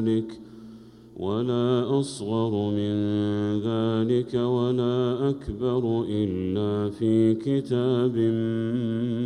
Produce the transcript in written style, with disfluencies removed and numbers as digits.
ذلك ولا أصغر من ذلك ولا أكبر إلا في كتاب